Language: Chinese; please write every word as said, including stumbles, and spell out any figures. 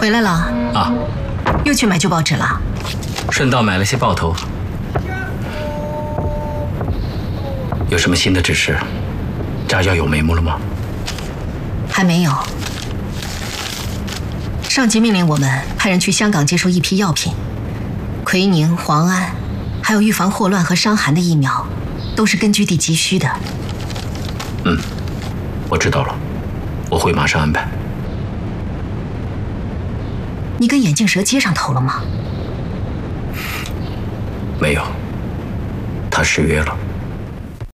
回来了啊？ 又去买旧报纸了？ 顺道买了些报头。有什么新的指示？炸药有眉目了吗？ 还没有。上级命令我们派人去香港接收一批药品，奎宁、磺胺，还有预防霍乱和伤寒的疫苗，都是根据地急需的。 嗯，我知道了，我会马上安排。 你跟眼镜蛇接上头了吗？ 没有，他失约了。